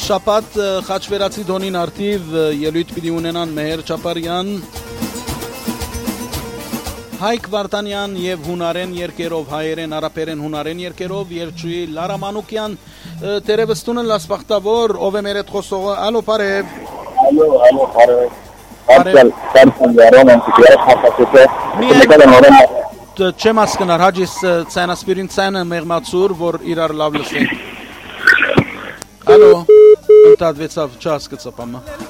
շաբաթ խաչվերացի դոնին արդիվ ելույթ պիտի ունենան Մեհեր Չապարյան, Հայկ Վարդանյան եւ հունարեն երկերով, հայերեն, արաբերեն, հունարեն երկերով, երջուի Լարա Մանուկյան, տերևս տունը լասպախտավոր, ով է մեր հետ խոսողը, ալո պարև։ Ալո պարև։ Չեմ ասկնար, հաջիս ծայնասպիրին ծայնը մեղմացուր, որ իրար լավ լսենք։ Ալո, ընդհատվեցավ, չասկծապ ամա։